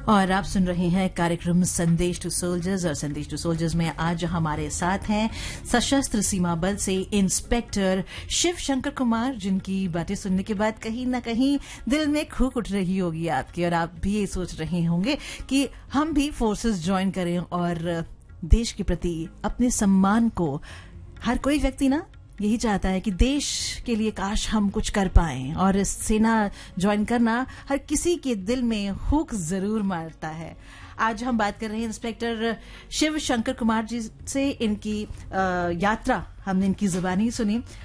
और आप सुन रहे हैं कार्यक्रम संदेश टू सोल्जर्स और संदेश टू सोल्जर्स में आज हमारे साथ हैं सशस्त्र सीमा बल से इंस्पेक्टर शिव शंकर कुमार, जिनकी बातें सुनने के बाद कहीं ना कहीं दिल में खूक उठ रही होगी आपकी, और आप भी ये सोच रहे होंगे कि हम भी फोर्सेस ज्वाइन करें और देश के प्रति अपने सम्मान को, हर कोई व्यक्ति ना यही चाहता है कि देश के लिए काश हम कुछ कर पाएं, और सेना ज्वाइन करना हर किसी के दिल में हुक जरूर मारता है। आज हम बात कर रहे हैं इंस्पेक्टर शिव शंकर कुमार जी से। इनकी यात्रा हमने इनकी जुबानी सुनी।